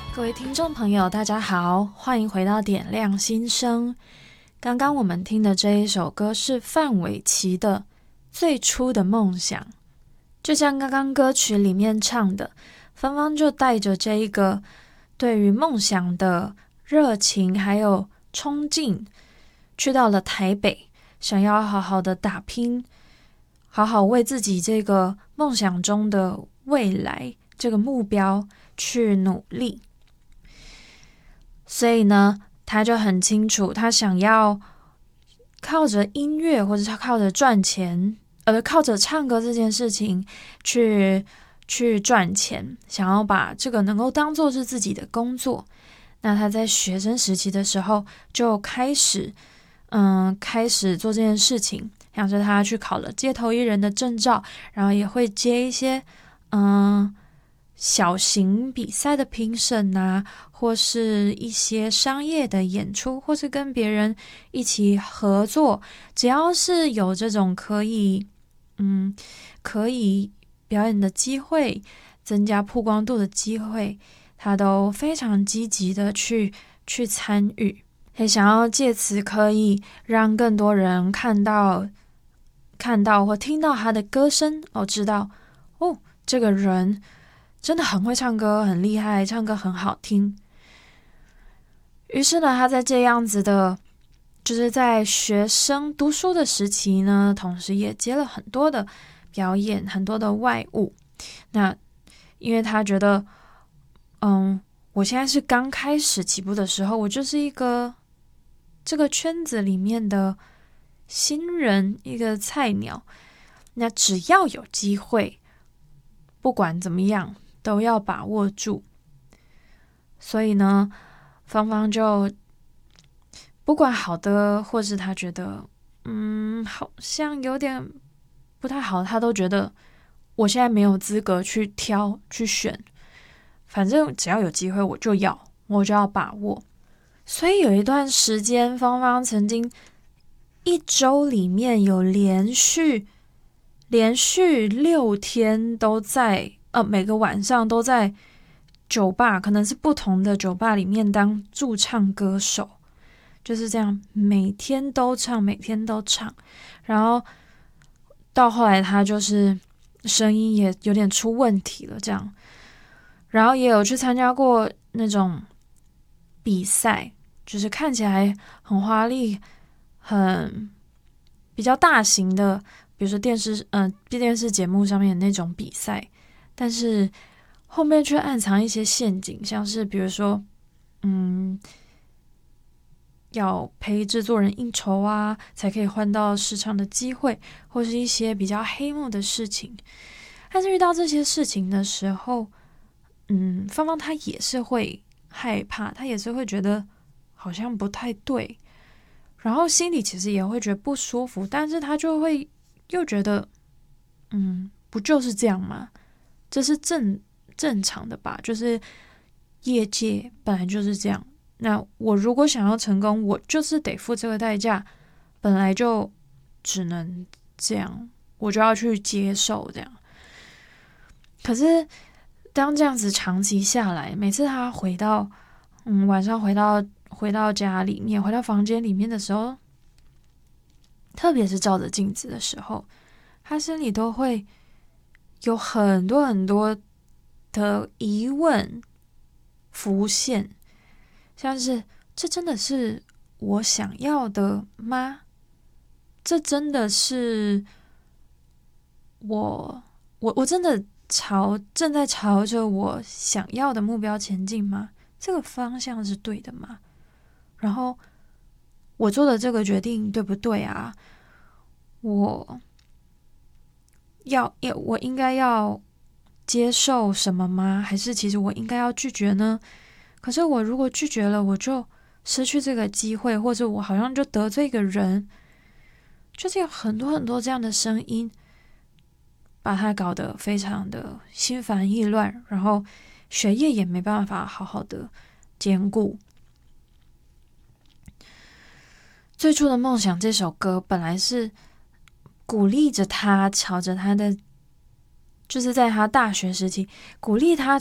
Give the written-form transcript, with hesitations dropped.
各位听众朋友大家好，欢迎回到点亮心声。刚刚我们听的这一首歌是范玮琪的《最初的梦想》，就像刚刚歌曲里面唱的，芳芳就带着这一个对于梦想的热情还有冲劲，去到了台北，想要好好的打拼，好好为自己这个梦想中的未来这个目标去努力。所以呢，他就很清楚，他想要靠着音乐或者他靠着赚钱，靠着唱歌这件事情去赚钱，想要把这个能够当做是自己的工作。那他在学生时期的时候就开始做这件事情，像是他去考了街头艺人的证照，然后也会接一些小型比赛的评审啊，或是一些商业的演出，或是跟别人一起合作，只要是有这种可以表演的机会，增加曝光度的机会，他都非常积极的去参与，也想要借此可以让更多人看到或听到他的歌声，知道这个人真的很会唱歌，很厉害，唱歌很好听。于是呢，他在这样子的，就是在学生读书的时期呢，同时也接了很多的表演，很多的外务。那因为他觉得，我现在是刚开始起步的时候，我就是一个这个圈子里面的新人，一个菜鸟。那只要有机会，不管怎么样，都要把握住。所以呢，芳芳就不管好的，或是他觉得好像有点不太好，他都觉得我现在没有资格去挑去选，反正只要有机会我就要把握。所以有一段时间，芳芳曾经一周里面有连续6天都在每个晚上都在酒吧，可能是不同的酒吧里面当驻唱歌手，就是这样每天都唱。然后到后来他就是声音也有点出问题了这样，然后也有去参加过那种比赛，就是看起来很华丽，很比较大型的，比如说电视节目上面的那种比赛，但是后面却暗藏一些陷阱，像是比如说要陪制作人应酬啊，才可以换到试唱的机会，或是一些比较黑幕的事情。但是遇到这些事情的时候，芳芳她也是会害怕，她也是会觉得好像不太对，然后心里其实也会觉得不舒服，但是她就会又觉得不就是这样吗？这是正常的吧，就是业界本来就是这样，那我如果想要成功，我就是得付这个代价，本来就只能这样，我就要去接受这样。可是当这样子长期下来，每次他回到晚上回到家里面，回到房间里面的时候，特别是照着镜子的时候，他心里都会有很多很多的疑问浮现，像是这真的是我想要的吗？这真的是我真的正在朝着我想要的目标前进吗？这个方向是对的吗？然后我做的这个决定对不对啊？我应该要接受什么吗？还是其实我应该要拒绝呢？可是我如果拒绝了，我就失去这个机会，或者我好像就得罪一个人，就是有很多很多这样的声音，把他搞得非常的心烦意乱，然后学业也没办法好好的兼顾。最初的梦想这首歌本来是鼓励着他，朝着他的，就是在他大学时期鼓励他